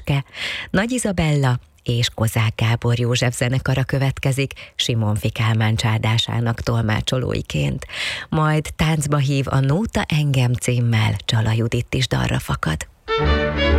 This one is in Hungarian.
Eske, Nagy Izabella és Kozák Gábor József zenekara következik Simonfi Kálmán csáldásának tolmácsolóiként. Majd táncba hív a Nóta engem címmel Csala Judit is dalra fakad.